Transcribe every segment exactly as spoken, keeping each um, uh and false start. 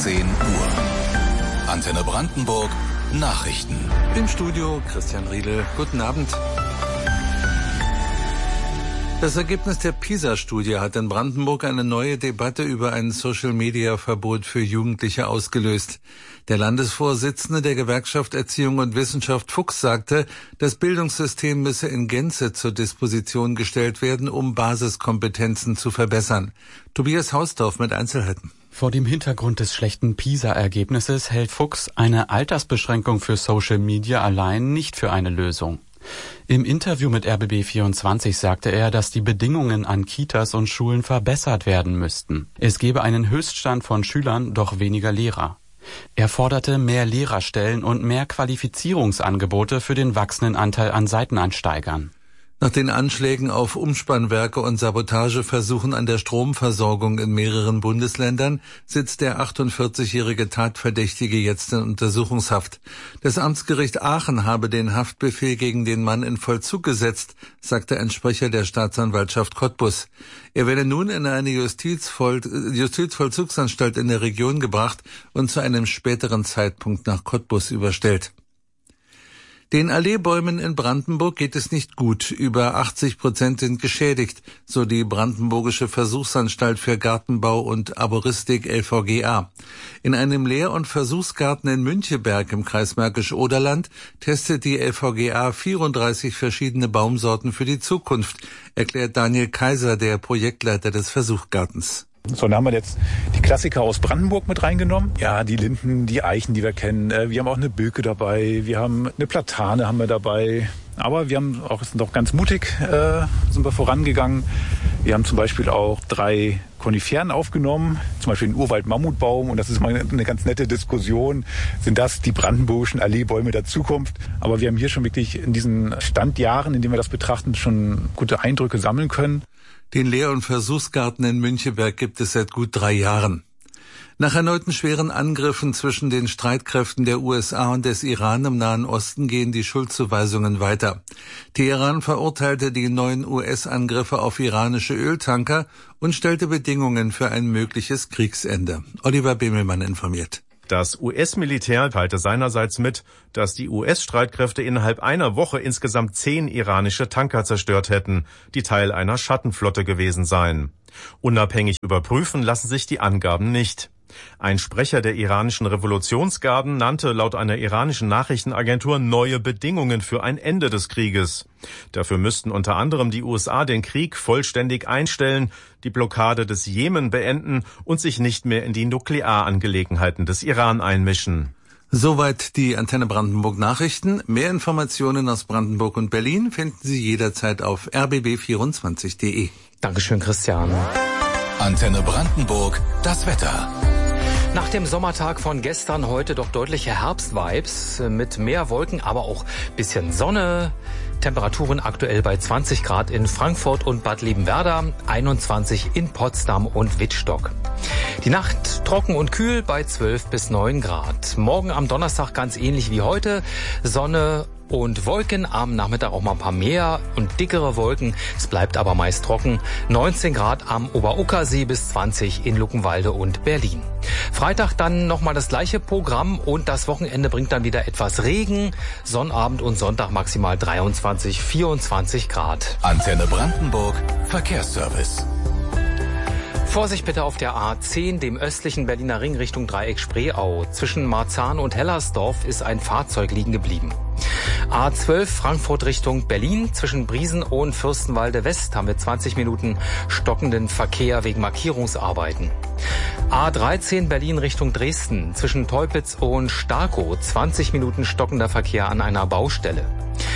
zehn Uhr. Antenne Brandenburg, Nachrichten. Im Studio Christian Riedel. Guten Abend. Das Ergebnis der PISA-Studie hat in Brandenburg eine neue Debatte über ein Social-Media-Verbot für Jugendliche ausgelöst. Der Landesvorsitzende der Gewerkschaft Erziehung und Wissenschaft Fuchs sagte, das Bildungssystem müsse in Gänze zur Disposition gestellt werden, um Basiskompetenzen zu verbessern. Tobias Hausdorf mit Einzelheiten. Vor dem Hintergrund des schlechten PISA-Ergebnisses hält Fuchs eine Altersbeschränkung für Social Media allein nicht für eine Lösung. Im Interview mit R B B vierundzwanzig sagte er, dass die Bedingungen an Kitas und Schulen verbessert werden müssten. Es gebe einen Höchststand von Schülern, doch weniger Lehrer. Er forderte mehr Lehrerstellen und mehr Qualifizierungsangebote für den wachsenden Anteil an Seitenansteigern. Nach den Anschlägen auf Umspannwerke und Sabotageversuchen an der Stromversorgung in mehreren Bundesländern sitzt der achtundvierzigjährige Tatverdächtige jetzt in Untersuchungshaft. Das Amtsgericht Aachen habe den Haftbefehl gegen den Mann in Vollzug gesetzt, sagte ein Sprecher der Staatsanwaltschaft Cottbus. Er werde nun in eine Justizvoll- Justizvollzugsanstalt in der Region gebracht und zu einem späteren Zeitpunkt nach Cottbus überstellt. Den Alleebäumen in Brandenburg geht es nicht gut. Über achtzig Prozent sind geschädigt, so die Brandenburgische Versuchsanstalt für Gartenbau und Arboristik L V G A. In einem Lehr- und Versuchsgarten in Müncheberg im Kreis Märkisch-Oderland testet die L V G A vierunddreißig verschiedene Baumsorten für die Zukunft, erklärt Daniel Kaiser, der Projektleiter des Versuchsgartens. So, dann haben wir jetzt die Klassiker aus Brandenburg mit reingenommen. Ja, die Linden, die Eichen, die wir kennen. Wir haben auch eine Birke dabei, wir haben eine Platane haben wir dabei. Aber wir haben auch, sind auch ganz mutig, äh, sind wir vorangegangen. Wir haben zum Beispiel auch drei Koniferen aufgenommen, zum Beispiel den Urwald-Mammutbaum. Und das ist mal eine ganz nette Diskussion. Sind das die brandenburgischen Alleebäume der Zukunft? Aber wir haben hier schon wirklich in diesen Standjahren, in denen wir das betrachten, schon gute Eindrücke sammeln können. Den Lehr- und Versuchsgarten in Müncheberg gibt es seit gut drei Jahren. Nach erneuten schweren Angriffen zwischen den Streitkräften der U S A und des Iran im Nahen Osten gehen die Schuldzuweisungen weiter. Teheran verurteilte die neuen U S-Angriffe auf iranische Öltanker und stellte Bedingungen für ein mögliches Kriegsende. Oliver Bemelmann informiert. Das U S-Militär teilte seinerseits mit, dass die U S-Streitkräfte innerhalb einer Woche insgesamt zehn iranische Tanker zerstört hätten, die Teil einer Schattenflotte gewesen seien. Unabhängig überprüfen lassen sich die Angaben nicht. Ein Sprecher der iranischen Revolutionsgarden nannte laut einer iranischen Nachrichtenagentur neue Bedingungen für ein Ende des Krieges. Dafür müssten unter anderem die U S A den Krieg vollständig einstellen, die Blockade des Jemen beenden und sich nicht mehr in die Nuklearangelegenheiten des Iran einmischen. Soweit die Antenne Brandenburg Nachrichten. Mehr Informationen aus Brandenburg und Berlin finden Sie jederzeit auf r b b vierundzwanzig punkt d e. Dankeschön, Christian. Antenne Brandenburg, das Wetter. Nach dem Sommertag von gestern heute doch deutliche Herbstvibes mit mehr Wolken, aber auch bisschen Sonne. Temperaturen aktuell bei zwanzig Grad in Frankfurt und Bad Liebenwerda, einundzwanzig in Potsdam und Wittstock. Die Nacht trocken und kühl bei zwölf bis neun Grad. Morgen am Donnerstag ganz ähnlich wie heute. Sonne und Wolken, am Nachmittag auch mal ein paar mehr und dickere Wolken. Es bleibt aber meist trocken. neunzehn Grad am Ober-Uckersee bis zwanzig in Luckenwalde und Berlin. Freitag dann nochmal das gleiche Programm und das Wochenende bringt dann wieder etwas Regen. Sonnabend und Sonntag maximal dreiundzwanzig, vierundzwanzig Grad. Antenne Brandenburg, Verkehrsservice. Vorsicht bitte auf der A zehn, dem östlichen Berliner Ring Richtung Dreieck Spreeau. Zwischen Marzahn und Hellersdorf ist ein Fahrzeug liegen geblieben. A zwölf Frankfurt Richtung Berlin. Zwischen Briesen und Fürstenwalde West haben wir zwanzig Minuten stockenden Verkehr wegen Markierungsarbeiten. A dreizehn Berlin Richtung Dresden. Zwischen Teupitz und Starkow zwanzig Minuten stockender Verkehr an einer Baustelle.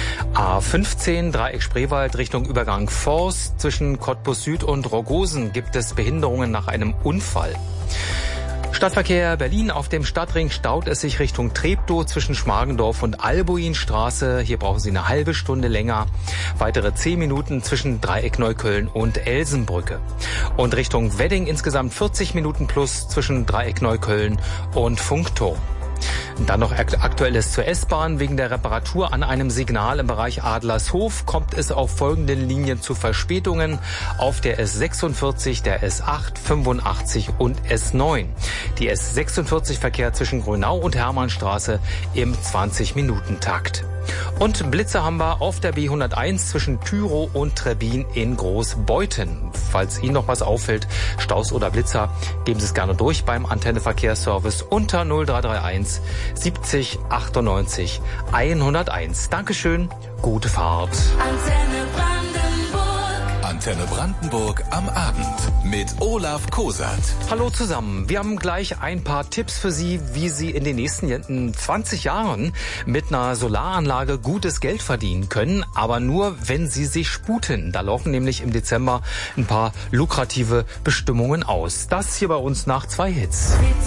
A fünfzehn Dreieck Spreewald Richtung Übergang Forst. Zwischen Cottbus Süd und Rogosen gibt es Behinderungen nach einem Unfall. Stadtverkehr Berlin. Auf dem Stadtring staut es sich Richtung Treptow zwischen Schmargendorf und Albuinstraße. Hier brauchen Sie eine halbe Stunde länger. Weitere zehn Minuten zwischen Dreieck Neukölln und Elsenbrücke. Und Richtung Wedding insgesamt vierzig Minuten plus zwischen Dreieck Neukölln und Funkturm. Dann noch Aktuelles zur S-Bahn. Wegen der Reparatur an einem Signal im Bereich Adlershof kommt es auf folgenden Linien zu Verspätungen. Auf der S sechsundvierzig, der S acht, fünfundachtzig und S neun. Die S sechsundvierzig Verkehr zwischen Grünau und Hermannstraße im zwanzig-Minuten-Takt. Und Blitze haben wir auf der B hunderteins zwischen Tyrow und Trebbin in Großbeuthen. Falls Ihnen noch was auffällt, Staus oder Blitzer, geben Sie es gerne durch beim Antenne-Verkehrsservice unter null drei drei eins siebzig achtundneunzig hunderteins. Dankeschön, gute Fahrt. Antenne Brandenburg. Antenne Brandenburg am Abend mit Olaf Kosert. Hallo zusammen. Wir haben gleich ein paar Tipps für Sie, wie Sie in den nächsten zwanzig Jahren mit einer Solaranlage gutes Geld verdienen können, aber nur, wenn Sie sich sputen. Da laufen nämlich im Dezember ein paar lukrative Bestimmungen aus. Das hier bei uns nach zwei Hits.